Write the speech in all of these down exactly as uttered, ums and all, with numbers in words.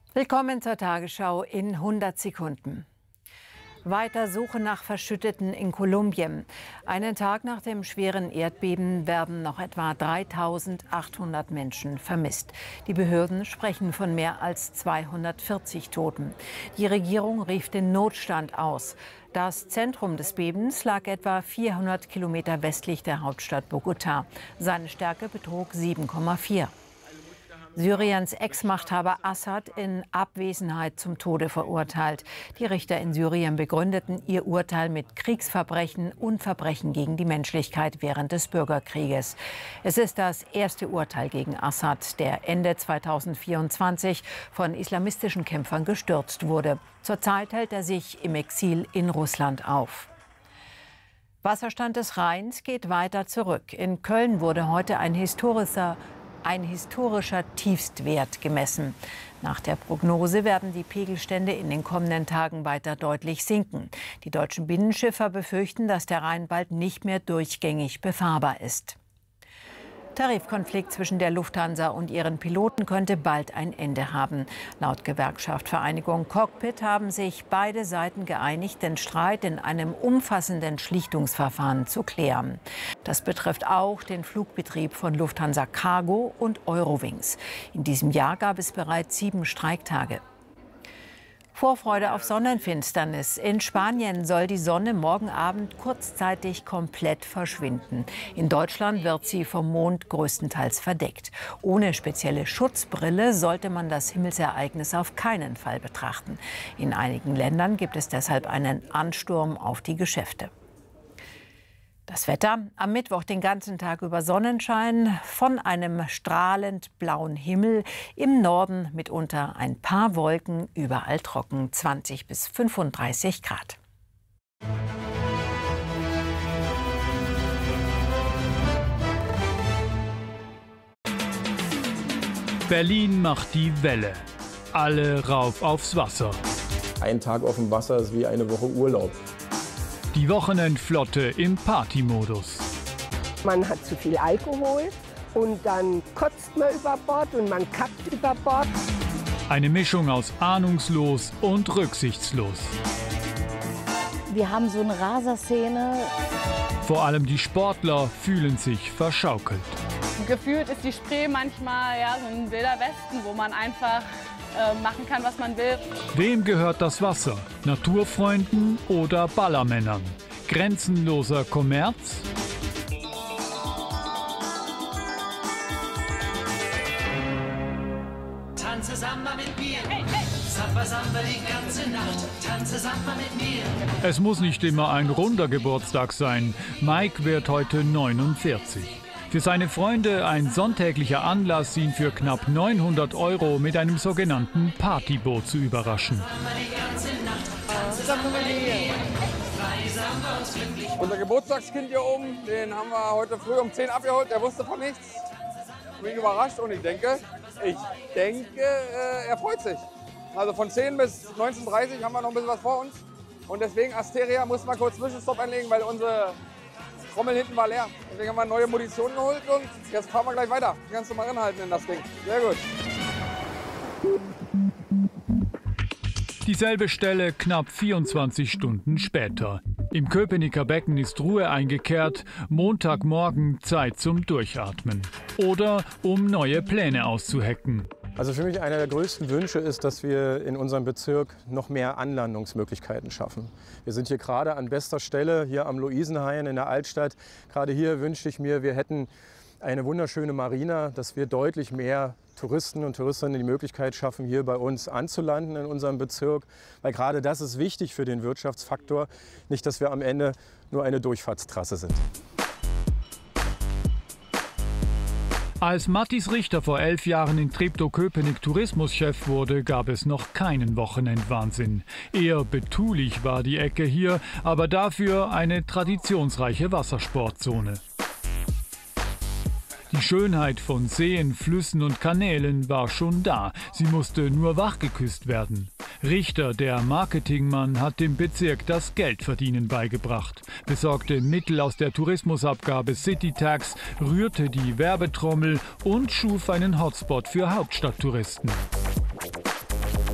Willkommen zur Tagesschau in hundert Sekunden. Weiter Suche nach Verschütteten in Kolumbien. Einen Tag nach dem schweren Erdbeben werden noch etwa dreitausendachthundert Menschen vermisst. Die Behörden sprechen von mehr als zweihundertvierzig Toten. Die Regierung rief den Notstand aus. Das Zentrum des Bebens lag etwa vierhundert Kilometer westlich der Hauptstadt Bogotá. Seine Stärke betrug sieben Komma vier. Syriens Ex-Machthaber Assad in Abwesenheit zum Tode verurteilt. Die Richter in Syrien begründeten ihr Urteil mit Kriegsverbrechen und Verbrechen gegen die Menschlichkeit während des Bürgerkrieges. Es ist das erste Urteil gegen Assad, der Ende zweitausendvierundzwanzig von islamistischen Kämpfern gestürzt wurde. Zurzeit hält er sich im Exil in Russland auf. Wasserstand des Rheins geht weiter zurück. In Köln wurde heute ein historischer Ein historischer Tiefstwert gemessen. Nach der Prognose werden die Pegelstände in den kommenden Tagen weiter deutlich sinken. Die deutschen Binnenschiffer befürchten, dass der Rhein bald nicht mehr durchgängig befahrbar ist. Tarifkonflikt zwischen der Lufthansa und ihren Piloten könnte bald ein Ende haben. Laut Gewerkschaft Vereinigung Cockpit haben sich beide Seiten geeinigt, den Streit in einem umfassenden Schlichtungsverfahren zu klären. Das betrifft auch den Flugbetrieb von Lufthansa Cargo und Eurowings. In diesem Jahr gab es bereits sieben Streiktage. Vorfreude auf Sonnenfinsternis. In Spanien soll die Sonne morgen Abend kurzzeitig komplett verschwinden. In Deutschland wird sie vom Mond größtenteils verdeckt. Ohne spezielle Schutzbrille sollte man das Himmelsereignis auf keinen Fall betrachten. In einigen Ländern gibt es deshalb einen Ansturm auf die Geschäfte. Das Wetter: am Mittwoch den ganzen Tag über Sonnenschein, von einem strahlend blauen Himmel, im Norden mitunter ein paar Wolken, überall trocken, zwanzig bis fünfunddreißig Grad. Berlin macht die Welle. Alle rauf aufs Wasser. Ein Tag auf dem Wasser ist wie eine Woche Urlaub. Die Wochenendflotte im Partymodus. Man hat zu viel Alkohol und dann kotzt man über Bord und man kackt über Bord. Eine Mischung aus ahnungslos und rücksichtslos. Wir haben so eine Raserszene. Vor allem die Sportler fühlen sich verschaukelt. Gefühlt ist die Spree manchmal ja, so ein wilder Westen, wo man einfach äh, machen kann, was man will. Wem gehört das Wasser? Naturfreunden oder Ballermännern? Grenzenloser Kommerz? Tanze Samba mit mir. Hey, hey. Samba, Samba die ganze Nacht. Tanze Samba mit mir. Es muss nicht immer ein runder Geburtstag sein. Mike wird heute neunundvierzig. Für seine Freunde ein sonntäglicher Anlass, ihn für knapp neunhundert Euro mit einem sogenannten Partyboot zu überraschen. Unser Geburtstagskind hier oben, den haben wir heute früh um zehn abgeholt. Der wusste von nichts. Ich bin überrascht und ich denke, ich denke, er freut sich. Also von zehn bis neunzehn Uhr dreißig haben wir noch ein bisschen was vor uns. Und deswegen Asteria muss mal kurz Zwischenstopp einlegen, weil unsere Trommel hinten war leer. Deswegen haben wir neue Munition geholt und jetzt fahren wir gleich weiter. Die kannst du mal ranhalten in das Ding. Sehr gut. Dieselbe Stelle knapp vierundzwanzig Stunden später. Im Köpenicker Becken ist Ruhe eingekehrt. Montagmorgen Zeit zum Durchatmen. Oder um neue Pläne auszuhecken. Also für mich einer der größten Wünsche ist, dass wir in unserem Bezirk noch mehr Anlandungsmöglichkeiten schaffen. Wir sind hier gerade an bester Stelle, hier am Luisenhain in der Altstadt. Gerade hier wünschte ich mir, wir hätten eine wunderschöne Marina, dass wir deutlich mehr Touristen und Touristinnen die Möglichkeit schaffen, hier bei uns anzulanden in unserem Bezirk. Weil gerade das ist wichtig für den Wirtschaftsfaktor, nicht, dass wir am Ende nur eine Durchfahrtstrasse sind. Als Mattis Richter vor elf Jahren in Treptow-Köpenick Tourismuschef wurde, gab es noch keinen Wochenendwahnsinn. Eher betulich war die Ecke hier, aber dafür eine traditionsreiche Wassersportzone. Die Schönheit von Seen, Flüssen und Kanälen war schon da. Sie musste nur wachgeküsst werden. Richter, der Marketingmann, hat dem Bezirk das Geldverdienen beigebracht, besorgte Mittel aus der Tourismusabgabe Citytax, rührte die Werbetrommel und schuf einen Hotspot für Hauptstadttouristen.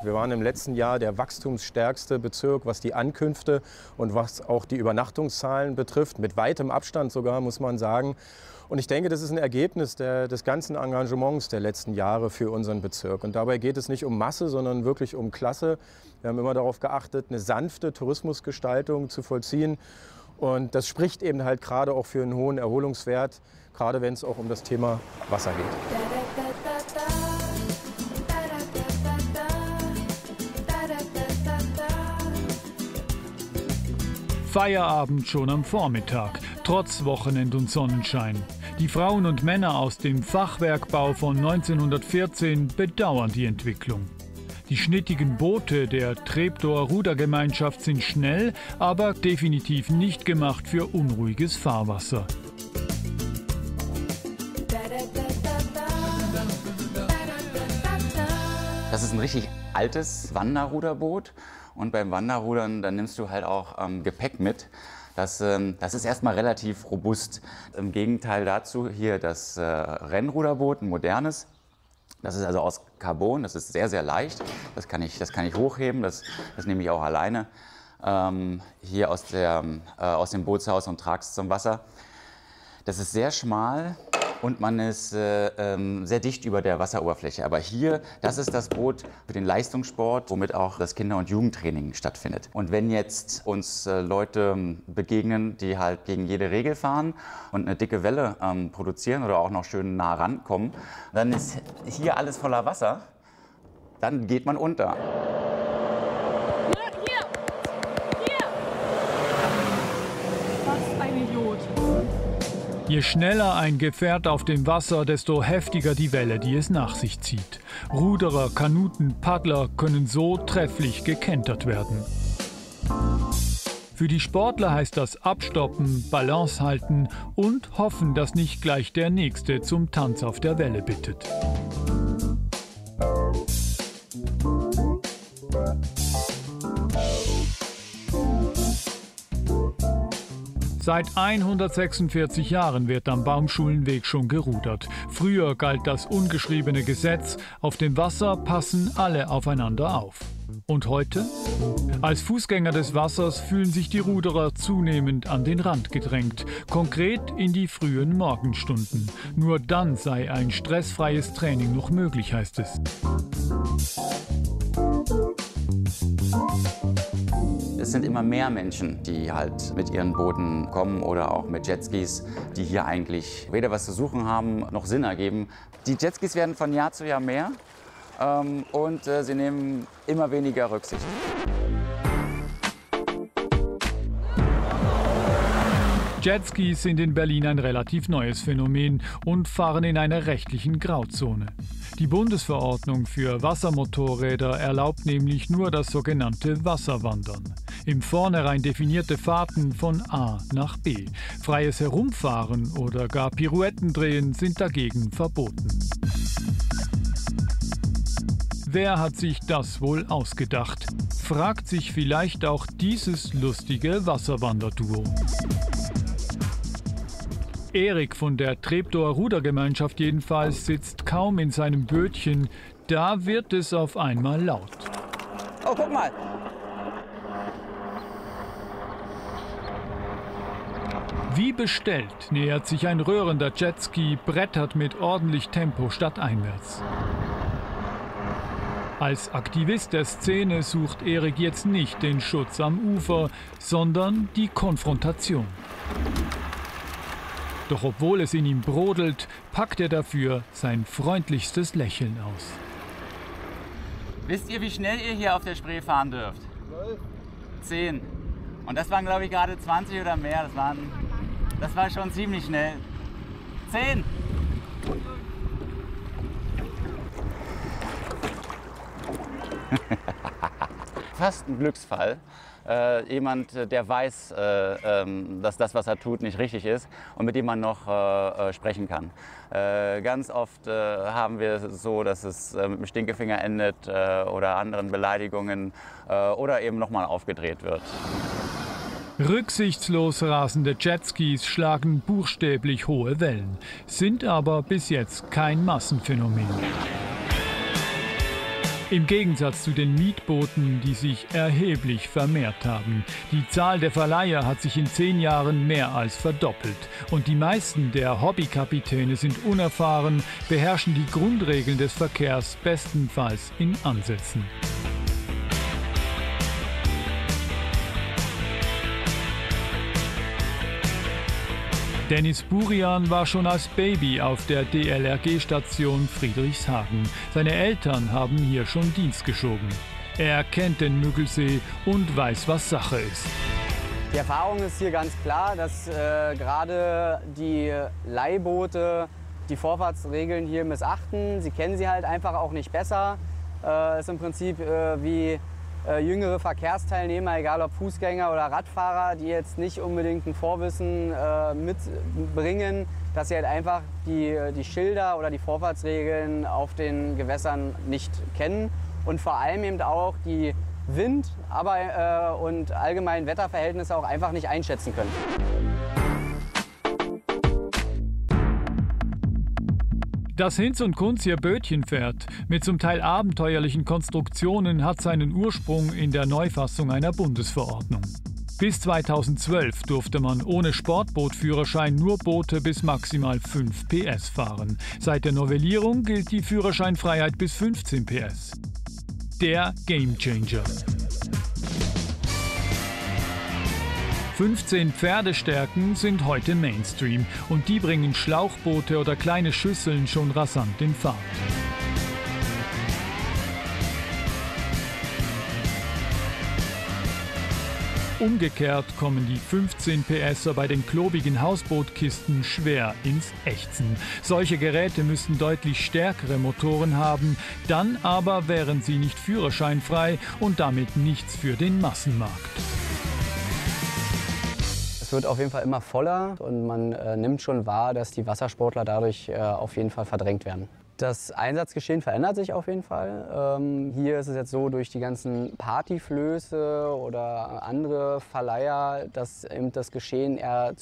Wir waren im letzten Jahr der wachstumsstärkste Bezirk, was die Ankünfte und was auch die Übernachtungszahlen betrifft. Mit weitem Abstand sogar, muss man sagen. Und ich denke, das ist ein Ergebnis der, des ganzen Engagements der letzten Jahre für unseren Bezirk. Und dabei geht es nicht um Masse, sondern wirklich um Klasse. Wir haben immer darauf geachtet, eine sanfte Tourismusgestaltung zu vollziehen. Und das spricht eben halt gerade auch für einen hohen Erholungswert, gerade wenn es auch um das Thema Wasser geht. Feierabend schon am Vormittag, trotz Wochenend und Sonnenschein. Die Frauen und Männer aus dem Fachwerkbau von neunzehnhundertvierzehn bedauern die Entwicklung. Die schnittigen Boote der Treptower Rudergemeinschaft sind schnell, aber definitiv nicht gemacht für unruhiges Fahrwasser. Das ist ein richtig altes Wanderruderboot. Und beim Wanderrudern, dann nimmst du halt auch ähm, Gepäck mit. Das, ähm, das ist erstmal relativ robust. Im Gegenteil dazu hier das äh, Rennruderboot, ein modernes. Das ist also aus Carbon, das ist sehr, sehr leicht. Das kann ich, das kann ich hochheben, das, das nehme ich auch alleine ähm, hier aus, der, äh, aus dem Bootshaus und trage es zum Wasser. Das ist sehr schmal. Und man ist äh, ähm, sehr dicht über der Wasseroberfläche. Aber hier, das ist das Boot für den Leistungssport, womit auch das Kinder- und Jugendtraining stattfindet. Und wenn jetzt uns äh, Leute begegnen, die halt gegen jede Regel fahren und eine dicke Welle ähm, produzieren oder auch noch schön nah rankommen, dann ist hier alles voller Wasser, dann geht man unter. Hier! Hier! Was ein Idiot! Je schneller ein Gefährt auf dem Wasser, desto heftiger die Welle, die es nach sich zieht. Ruderer, Kanuten, Paddler können so trefflich gekentert werden. Für die Sportler heißt das Abstoppen, Balance halten und hoffen, dass nicht gleich der Nächste zum Tanz auf der Welle bittet. Seit hundertsechsundvierzig Jahren wird am Baumschulenweg schon gerudert. Früher galt das ungeschriebene Gesetz, auf dem Wasser passen alle aufeinander auf. Und heute? Als Fußgänger des Wassers fühlen sich die Ruderer zunehmend an den Rand gedrängt, konkret in die frühen Morgenstunden. Nur dann sei ein stressfreies Training noch möglich, heißt es. Es sind immer mehr Menschen, die halt mit ihren Booten kommen oder auch mit Jetskis, die hier eigentlich weder was zu suchen haben, noch Sinn ergeben. Die Jetskis werden von Jahr zu Jahr mehr ähm, und äh, sie nehmen immer weniger Rücksicht. Jetskis sind in Berlin ein relativ neues Phänomen und fahren in einer rechtlichen Grauzone. Die Bundesverordnung für Wassermotorräder erlaubt nämlich nur das sogenannte Wasserwandern. Im Vornherein definierte Fahrten von A nach B. Freies Herumfahren oder gar Pirouetten drehen sind dagegen verboten. Wer hat sich das wohl ausgedacht? Fragt sich vielleicht auch dieses lustige Wasserwanderduo. Erik von der Treptower Rudergemeinschaft jedenfalls sitzt kaum in seinem Bötchen. Da wird es auf einmal laut. Oh, guck mal! Wie bestellt nähert sich ein röhrender Jetski, brettert mit ordentlich Tempo stadteinwärts. Als Aktivist der Szene sucht Erik jetzt nicht den Schutz am Ufer, sondern die Konfrontation. Doch obwohl es in ihm brodelt, packt er dafür sein freundlichstes Lächeln aus. Wisst ihr, wie schnell ihr hier auf der Spree fahren dürft? Zehn. Und das waren, glaube ich, gerade zwanzig oder mehr. Das, waren, das war schon ziemlich schnell. Zehn. Fast ein Glücksfall. Äh, jemand, der weiß, äh, ähm, dass das, was er tut, nicht richtig ist und mit dem man noch äh, äh, sprechen kann. Äh, ganz oft äh, haben wir es so, dass es äh, mit dem Stinkefinger endet äh, oder anderen Beleidigungen äh, oder eben nochmal aufgedreht wird. Rücksichtslos rasende Jetskis schlagen buchstäblich hohe Wellen, sind aber bis jetzt kein Massenphänomen. Im Gegensatz zu den Mietbooten, die sich erheblich vermehrt haben. Die Zahl der Verleiher hat sich in zehn Jahren mehr als verdoppelt. Und die meisten der Hobbykapitäne sind unerfahren, beherrschen die Grundregeln des Verkehrs bestenfalls in Ansätzen. Dennis Burian war schon als Baby auf der D L R G-Station Friedrichshagen. Seine Eltern haben hier schon Dienst geschoben. Er kennt den Müggelsee und weiß, was Sache ist. Die Erfahrung ist hier ganz klar, dass äh, gerade die Leihboote die Vorfahrtsregeln hier missachten. Sie kennen sie halt einfach auch nicht besser. Es äh, ist im Prinzip äh, wie äh, jüngere Verkehrsteilnehmer, egal ob Fußgänger oder Radfahrer, die jetzt nicht unbedingt ein Vorwissen äh, mitbringen, dass sie halt einfach die, die Schilder oder die Vorfahrtsregeln auf den Gewässern nicht kennen und vor allem eben auch die Wind, aber äh, und allgemeinen Wetterverhältnisse auch einfach nicht einschätzen können. Dass Hinz und Kunz ihr Bötchen fährt, mit zum Teil abenteuerlichen Konstruktionen, hat seinen Ursprung in der Neufassung einer Bundesverordnung. Bis zweitausendzwölf durfte man ohne Sportbootführerschein nur Boote bis maximal fünf P S fahren. Seit der Novellierung gilt die Führerscheinfreiheit bis fünfzehn P S. Der Gamechanger. fünfzehn Pferdestärken sind heute Mainstream und die bringen Schlauchboote oder kleine Schüsseln schon rasant in Fahrt. Umgekehrt kommen die fünfzehn P S er bei den klobigen Hausbootkisten schwer ins Ächzen. Solche Geräte müssten deutlich stärkere Motoren haben, dann aber wären sie nicht führerscheinfrei und damit nichts für den Massenmarkt. Es wird auf jeden Fall immer voller und man äh, nimmt schon wahr, dass die Wassersportler dadurch äh, auf jeden Fall verdrängt werden. Das Einsatzgeschehen verändert sich auf jeden Fall. Ähm, hier ist es jetzt so, durch die ganzen Partyflöße oder andere Verleiher, dass eben das Geschehen eher